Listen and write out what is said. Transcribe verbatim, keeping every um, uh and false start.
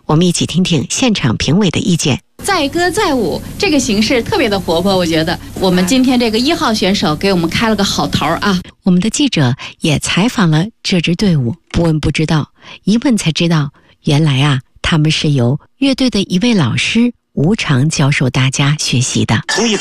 我们一起听听现场评委的意见。 载歌载舞这个形式特别的活泼，我觉得我们今天这个一号选手给我们开了个好头啊。 我们的记者也采访了这支队伍，不问不知道，一问才知道，原来啊，他们是由乐队的一位老师无偿教授大家学习的。 从一